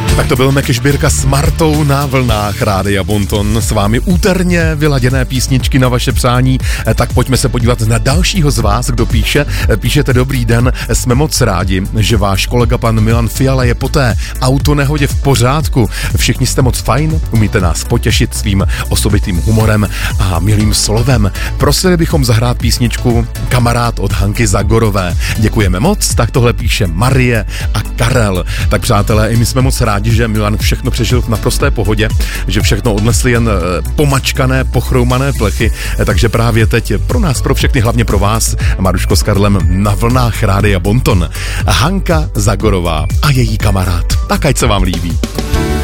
Tak to byl Mekešbírka s Martou na vlnách Rádia Bonton. S vámi úterně vyladěné písničky na vaše přání. Tak pojďme se podívat na dalšího z vás, kdo píše. Píšete: dobrý den, jsme moc rádi, že váš kolega pan Milan Fiala je po té autonehodě v pořádku. Všichni jste moc fajn, umíte nás potěšit svým osobitým humorem a milým slovem. Prosili bychom zahrát písničku Kamarád od Hanky Zagorové. Děkujeme moc, tak tohle píše Marie a Karel. Tak přátelé, i my jsme moc rádi, že Milan všechno přežil v naprosté pohodě, že všechno odnesli jen pomačkané, pochroumané plechy, takže právě teď pro nás, pro všechny, hlavně pro vás, Maruško s Karlem na vlnách Rádia Bonton. Hanka Zagorová a její kamarád. Tak ať se vám líbí.